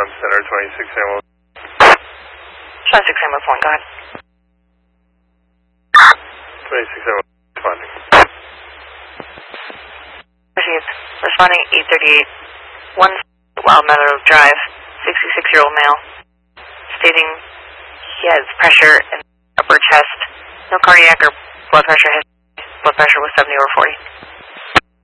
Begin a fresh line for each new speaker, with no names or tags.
Center 26 Hamilton.
26 Hamilton, go ahead.
26 Hamilton, responding.
Received. Responding 838. 1 Wild Meadow Drive, 66-year-old male, stating he has pressure in the upper chest, no cardiac or blood pressure history. Blood pressure was 70/40.